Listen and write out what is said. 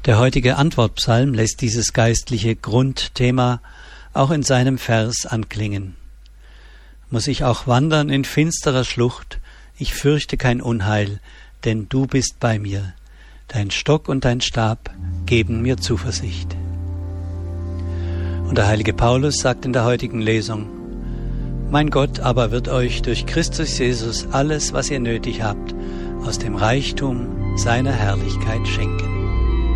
Der heutige Antwortpsalm lässt dieses geistliche Grundthema auch in seinem Vers anklingen. Muss ich auch wandern in finsterer Schlucht, ich fürchte kein Unheil, denn du bist bei mir. Dein Stock und dein Stab geben mir Zuversicht. Und der heilige Paulus sagt in der heutigen Lesung: Mein Gott aber wird euch durch Christus Jesus alles, was ihr nötig habt, aus dem Reichtum seiner Herrlichkeit schenken.